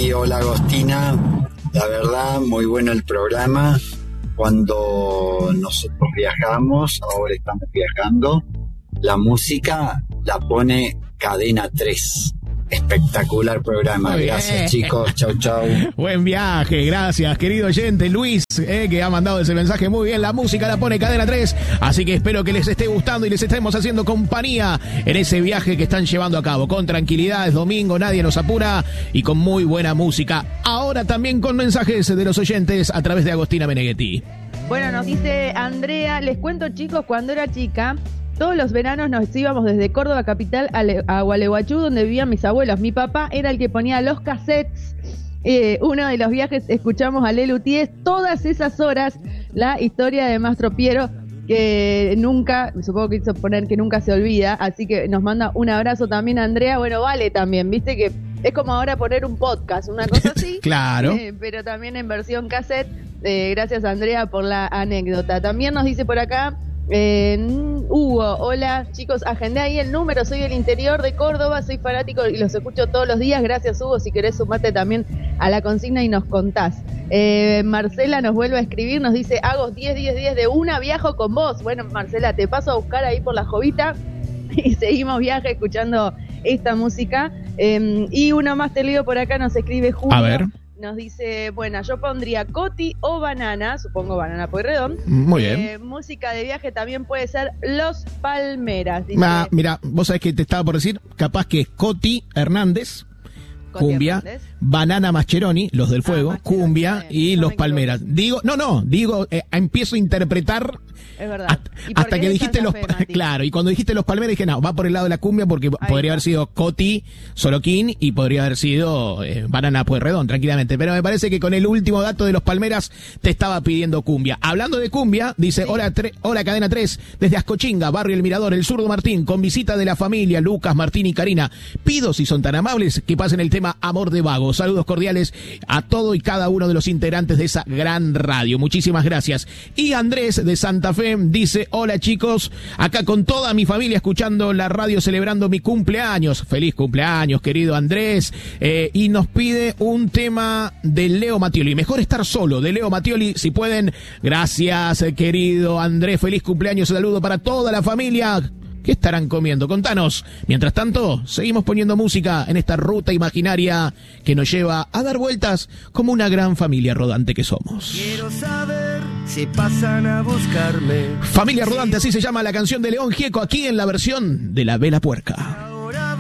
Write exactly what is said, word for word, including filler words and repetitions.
Menedetti, hola Agostina. La verdad, muy bueno el programa. Cuando nosotros viajamos, ahora estamos viajando, la música la pone Cadena tres. Espectacular programa. Muy gracias bien. chicos, chau chau. Buen viaje, gracias querido oyente Luis, eh, que ha mandado ese mensaje muy bien. La música la pone Cadena tres, así que espero que les esté gustando y les estemos haciendo compañía en ese viaje que están llevando a cabo. Con tranquilidad, es domingo, nadie nos apura y con muy buena música. Ahora también con mensajes de los oyentes a través de Agostina Menedetti. Bueno, nos dice Andrea, les cuento chicos, cuando era chica, todos los veranos nos íbamos desde Córdoba capital a, Le- a Gualeguaychú, donde vivían mis abuelos. Mi papá era el que ponía los cassettes. Eh, uno de los viajes escuchamos a Lelu Tíez todas esas horas la historia de Mastro Piero, que nunca, supongo que hizo poner que nunca se olvida, así que nos manda un abrazo también a Andrea. Bueno, vale también, viste que es como ahora poner un podcast, una cosa así. Claro. Eh, pero también en versión cassette. Eh, gracias Andrea por la anécdota. También nos dice por acá Eh, Hugo, hola chicos, agendé ahí el número, soy del interior de Córdoba, soy fanático y los escucho todos los días. Gracias Hugo, si querés sumarte también a la consigna y nos contás. eh, Marcela nos vuelve a escribir, nos dice Agos diez, diez, diez de una, viajo con vos. Bueno Marcela, te paso a buscar ahí por la Jovita y seguimos viaje escuchando esta música. eh, y uno más te leo por acá, nos escribe Julio. A ver. Nos dice, bueno, yo pondría Coti o Banana, supongo Banana Pueyrredón. Muy bien. Eh, música de viaje también puede ser Los Palmeras. Dice, Ah, mira, vos sabés que te estaba por decir, capaz que es Coti Hernández, Coti cumbia, Hernández. Banana Mascheroni, los del fuego, Ah, Mascheroni, cumbia está bien, y no los me Palmeras. Digo, no, no, digo, eh, empiezo a interpretar Es verdad. hasta, ¿Y por hasta qué que de dijiste Santa los, Fe, Mati? claro, y cuando dijiste los Palmeras dije, no, va por el lado de la cumbia porque Ahí podría está. haber sido Coti Soroquín y podría haber sido eh, Banana Pueyrredón, tranquilamente. Pero me parece que con el último dato de los Palmeras te estaba pidiendo cumbia. Hablando de cumbia, dice, Sí. hola, tre- hola Cadena tres, desde Ascochinga, Barrio El Mirador, el Zurdo Martín, con visita de la familia, Lucas, Martín y Karina. Pido, si son tan amables, que pasen el tema Amor de Vago. Saludos cordiales a todo y cada uno de los integrantes de esa gran radio. Muchísimas gracias. Y Andrés de Santa Fe dice, hola chicos, acá con toda mi familia escuchando la radio celebrando mi cumpleaños. Feliz cumpleaños, querido Andrés. Eh, y nos pide un tema de Leo Mattioli. Mejor estar solo, de Leo Mattioli, si pueden. Gracias, eh, querido Andrés. Feliz cumpleaños. Saludo para toda la familia. ¿Qué estarán comiendo? Contanos. Mientras tanto, seguimos poniendo música en esta ruta imaginaria que nos lleva a dar vueltas como una gran familia rodante que somos. Quiero saber si pasan a buscarme. Familia Rodante, así se llama la canción de León Gieco, aquí en la versión de La Vela Puerca.